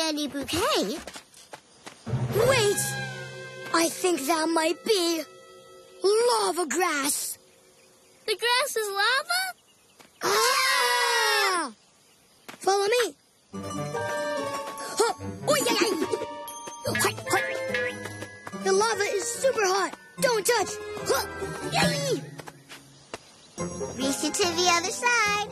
any bouquet. Wait! I think that might be lava grass. The grass is lava? Ah! Follow me. The lava is super hot. Don't touch. Reach it to the other side.